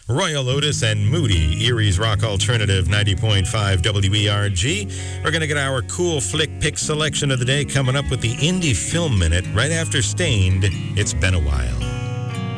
Royal Otis and Moody, Erie's Rock Alternative 90.5 WERG. We're going to get our cool flick pick selection of the day coming up with the Indie Film Minute right after Stained. It's been a while.